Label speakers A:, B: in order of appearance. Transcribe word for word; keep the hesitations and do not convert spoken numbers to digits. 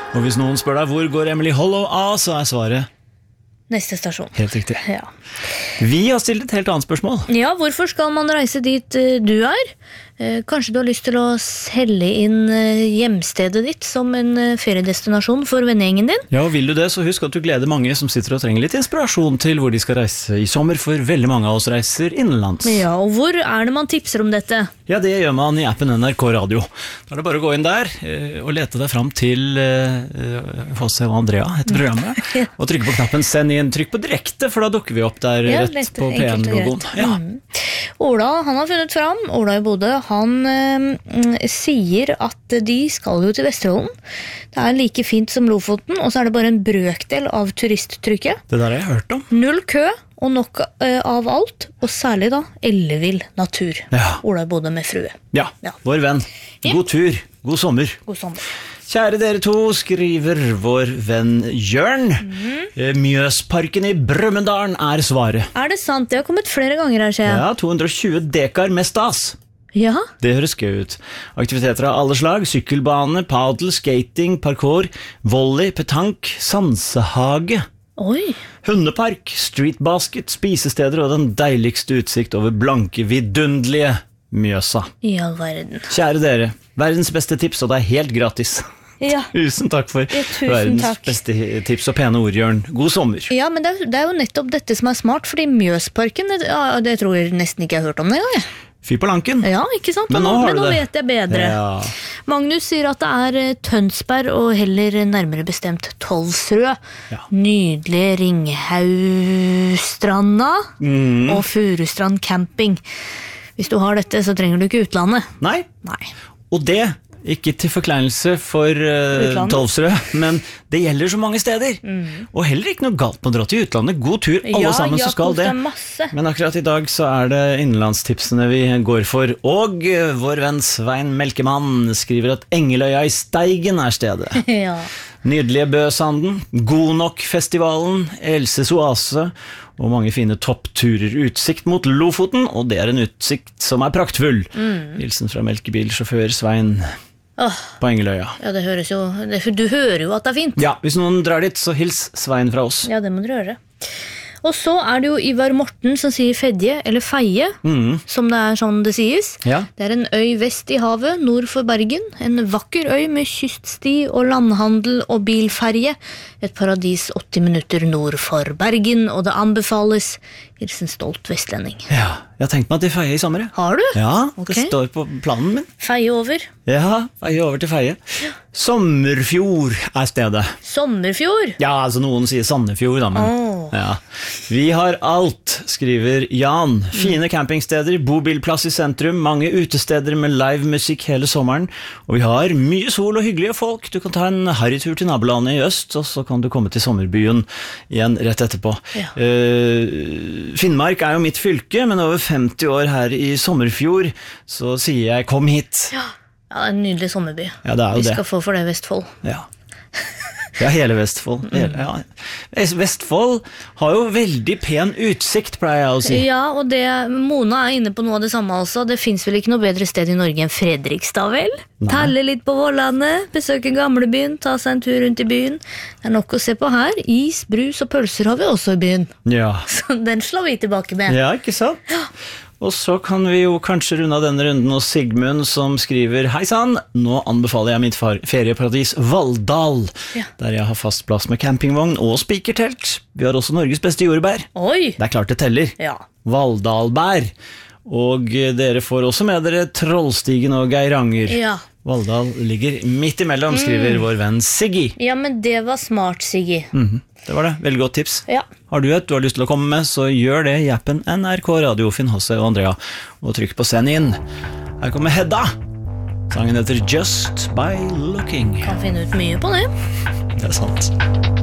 A: Og hvis noen spør deg hvor går Emily Hollow av, så er svaret
B: Neste stasjon.
A: Helt riktig.
B: Ja.
A: Vi har stilt et helt annet spørsmål.
B: Ja, hvorfor skal man reise dit uh, du er? Uh, kanskje du har lyst til å selge inn uh, hjemstedet ditt som en uh, feriedestinasjon for vennegjengen din?
A: Ja, og vil du det, så husk at du gleder mange som sitter og trenger litt inspirasjon til hvor de skal reise i sommer, for veldig mange av oss reiser innenlands.
B: Ja, og hvor er det man tipser om dette?
A: Ja, det gjør man i appen N R K Radio. Da er det bare å gå inn der uh, og lete deg fram til uh, Jose og Andrea, heter programmet, ja. Og trykke på knappen send inn, trykk på direkte, for da dukker vi opp der ja, rett på P N-logoen. Ja.
B: Mm. Ola, han har funnet fram, Ola i Bodø, han øh, sier at de skal jo til Vesterålen. Det er like fint som Lofoten, og så er det bare en brøkdel av turisttrykket.
A: Det der har jeg hørt om.
B: Null kø, og nok øh, av alt, og særlig da, ellevill natur.
A: Ja.
B: Ola i Bodø med frue.
A: Ja,
B: ja.
A: Vår venn. God tur, god sommer.
B: God sommer.
A: Kjære dere to, skriver vår venn Jørn. Mm. Mjøsparken i Brumunddal er svaret.
B: Er det sant? Det har kommet flere ganger her, ser jeg.
A: Ja, to hundre og tjue dekar med stas.
B: Ja.
A: Det høres gøy ut. Aktiviteter av alle slag, sykkelbane, padel, skating, parkour, volley, petank, sansehage.
B: Oi.
A: Hundepark, streetbasket, spisesteder og den deiligste utsikt over blanke, vidunderlige Mjøsa.
B: I all verden.
A: Kjære dere, verdens beste tips, og det er helt gratis.
B: Ja.
A: Tusen takk for
B: ja, tusen
A: verdens
B: takk.
A: beste tips og pene ord, Jørn. God sommer.
B: Ja, men det er, det er jo nettopp dette som er smart, fordi Mjøsparken, det, ja, det tror jeg nesten ikke jeg har hørt om det engang.
A: Fy på lanken.
B: Ja, ikke sant?
A: Men nå,
B: men nå vet jeg bedre.
A: Ja.
B: Magnus sier at det er Tønsberg, og heller nærmere bestemt Tolvsrød. Ja. Nydelige Ringhaustranda mm. og Furustrand camping. Hvis du har dette, så trenger du ikke utlandet.
A: Nei.
B: Nei.
A: Og det, ikke til forkleinelse for uh, Tolvsrød, men det gjelder så mange steder. Mm. Og heller ikke noe galt med å dra til utlandet. God tur, alle
B: ja,
A: sammen
B: ja,
A: så skal det.
B: Masse.
A: Men akkurat i dag så er det innenlandstipsene vi går for. Og uh, vår venn Svein Melkemann skriver at Engeløya i Steigen er stedet.
B: Ja.
A: Nydelige Bøsanden, God nok-festivalen, Elses oase og mange fine toppturer, utsikt mot Lofoten, og det er en utsikt som er praktfull. Mm. Hilsen fra melkebilsjåfør Svein oh. på Engeløya.
B: Ja, det høres jo, det, du hører jo at det er fint.
A: Ja, hvis noen drar dit, så hils Svein fra oss.
B: Ja, det må du gjøre. Og så er det jo Ivar Morten som sier Fedje, eller Feie, mm. som det er sånn det sies. Ja. Det er en øy vest i havet, nord for Bergen. En vakker øy med kyststi og landhandel og bilferje. Et paradis åtti minutter nord for Bergen, og det anbefales. Hilsen stolt vestlending.
A: Ja, jeg har tenkt meg til Feie i sommer.
B: Har du?
A: Ja,
B: okay.
A: Det står på planen min.
B: Feie over.
A: Ja, Feie over til Feie. Ja. Sommerfjord er stedet.
B: Sommerfjord?
A: Ja, altså noen sier Sandefjord da, men
B: oh.
A: ja. Vi har alt, skriver Jan. Fine mm. campingsteder, bobilplass i sentrum, mange utesteder med live musikk hele sommeren, og vi har mye sol og hyggelige folk. Du kan ta en harrytur til nabolandet i øst, og så kan du komme til sommerbyen igjen rett etterpå. Ja. Uh, Finnmark er jo mitt fylke, men over femti år her i Sommerfjord, så sier jeg kom hit.
B: Ja, ja en nydelig sommerby.
A: Ja, det er jo
B: Vi
A: det.
B: skal få for det Vestfold.
A: Ja. Ja, hele Vestfold. Mm. Ja. Vestfold har jo veldig pen utsikt, pleier jeg å si.
B: Ja, og det, Mona er inne på noe av det samme altså. Det finnes vel ikke noe bedre sted i Norge enn Fredrikstad, vel? Nei. Talle litt på Vårlandet, besøke gamlebyen, ta seg en tur rundt i byen. Det er nok å se på her. Is, brus og pølser har vi også i byen.
A: Ja.
B: Så den slår vi tilbake med.
A: Ja, ikke sant? Ja. Og så kan vi jo kanskje runde av denne runden hos Sigmund som skriver Hei sann, nå anbefaler jeg mitt ferieparadis Valldal, ja. Der jeg har fast plass med campingvogn og spikertelt. Vi har også Norges beste jordbær.
B: Oi!
A: Det er klart det teller.
B: Ja.
A: Valldalbær. Og dere får også med dere Trollstigen og Geiranger.
B: Ja.
A: Valldal ligger midt imellom, skriver mm. vår venn Siggy.
B: Ja, men det var smart, Siggy.
A: Mm-hmm. Det var det, veldig godt tips.
B: Ja.
A: Har du et du har lyst til å komme med, så gjør det i appen N R K Radio, Finn Hasse og Andrea, og trykk på send inn. Her kommer Hedda. Sangen heter Just by Looking.
B: Kan finne ut mye på det.
A: Det er sant.